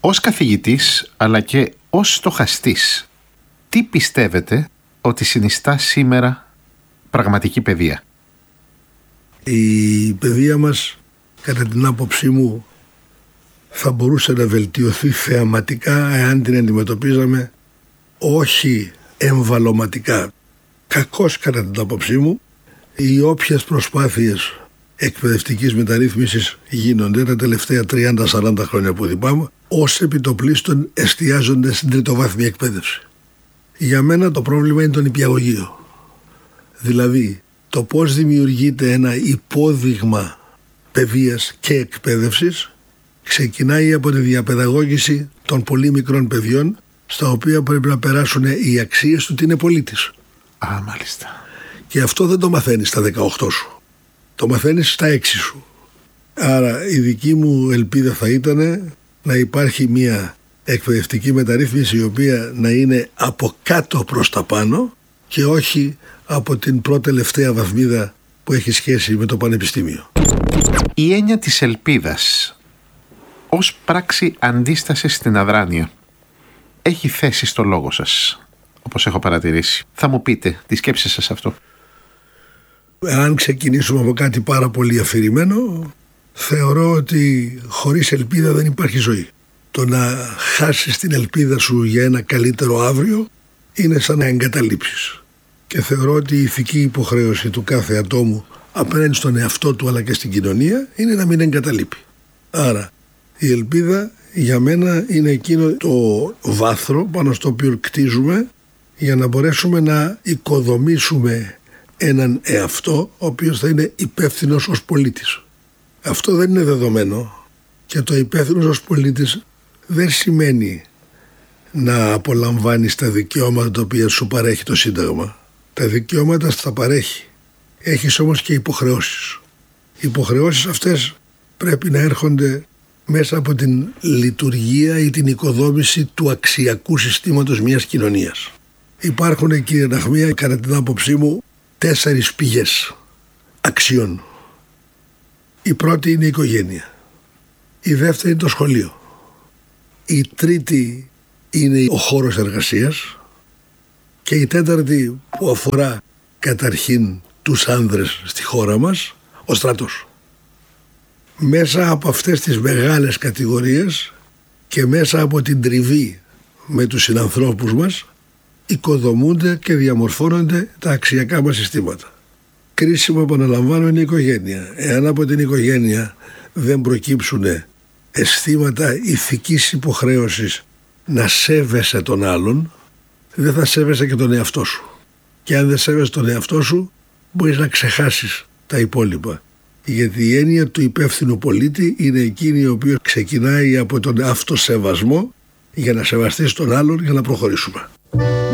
Ως καθηγητής αλλά και ως στοχαστής, τι πιστεύετε ότι συνιστά σήμερα πραγματική παιδεία? Η παιδεία μας, κατά την άποψή μου, θα μπορούσε να βελτιωθεί θεαματικά εάν την αντιμετωπίζαμε όχι εμβαλωματικά. Κακώς, κατά την άποψή μου, οι όποιες προσπάθειες εκπαιδευτικής μεταρρύθμισης γίνονται τα τελευταία 30-40 χρόνια που θυμάμαι, ως επιτοπλίστων εστιάζονται στην τριτοβάθμια εκπαίδευση. Για μένα το πρόβλημα είναι το νηπιαγωγείο. Δηλαδή, το πώς δημιουργείται ένα υπόδειγμα παιδείας και εκπαίδευσης ξεκινάει από τη διαπαιδαγώγηση των πολύ μικρών παιδιών, στα οποία πρέπει να περάσουν οι αξίες του τι είναι πολίτης. Μάλιστα. Και αυτό δεν το μαθαίνεις στα 18 σου. Το μαθαίνεις στα 6 σου. Άρα η δική μου ελπίδα θα ήταν να υπάρχει μια εκπαιδευτική μεταρρύθμιση η οποία να είναι από κάτω προς τα πάνω και όχι από την πρώτη-τελευταία βαθμίδα που έχει σχέση με το πανεπιστήμιο. Η έννοια της ελπίδας ως πράξη αντίστασης στην αδράνεια έχει θέση στο λόγο σας, όπως έχω παρατηρήσει. Θα μου πείτε τη σκέψη σας αυτό. Αν ξεκινήσουμε από κάτι πάρα πολύ αφηρημένο, θεωρώ ότι χωρίς ελπίδα δεν υπάρχει ζωή. Το να χάσεις την ελπίδα σου για ένα καλύτερο αύριο είναι σαν να εγκαταλείψεις. Και θεωρώ ότι η ηθική υποχρέωση του κάθε ατόμου απέναντι στον εαυτό του αλλά και στην κοινωνία είναι να μην εγκαταλείπει. Άρα η ελπίδα για μένα είναι εκείνο το βάθρο πάνω στο οποίο κτίζουμε για να μπορέσουμε να οικοδομήσουμε έναν εαυτό ο οποίος θα είναι υπεύθυνος ως πολίτης. Αυτό δεν είναι δεδομένο και το υπεύθυνος ως πολίτης δεν σημαίνει να απολαμβάνεις τα δικαιώματα τα οποία σου παρέχει το Σύνταγμα. Τα δικαιώματα στα παρέχει. Έχεις όμως και υποχρεώσεις. Οι υποχρεώσεις αυτές πρέπει να έρχονται μέσα από την λειτουργία ή την οικοδόμηση του αξιακού συστήματος μιας κοινωνίας. Υπάρχουν, κύριε Ναχμία, κατά την άποψή μου, 4 πηγές αξιών. Η πρώτη είναι η οικογένεια. Η δεύτερη είναι το σχολείο. Η τρίτη είναι ο χώρος εργασίας. Και η τέταρτη, που αφορά καταρχήν τους άνδρες στη χώρα μας, ο στρατός. Μέσα από αυτές τις μεγάλες κατηγορίες και μέσα από την τριβή με τους συνανθρώπους μας οικοδομούνται και διαμορφώνονται τα αξιακά μας συστήματα. Κρίσιμο, επαναλαμβάνω, είναι η οικογένεια. Εάν από την οικογένεια δεν προκύψουν αισθήματα ηθικής υποχρέωσης να σέβεσαι τον άλλον, δεν θα σέβεσαι και τον εαυτό σου. Και αν δεν σέβεσαι τον εαυτό σου, μπορείς να ξεχάσεις τα υπόλοιπα. Γιατί η έννοια του υπεύθυνου πολίτη είναι εκείνη η οποία ξεκινάει από τον αυτοσεβασμό για να σεβαστείς τον άλλον για να προχωρήσουμε.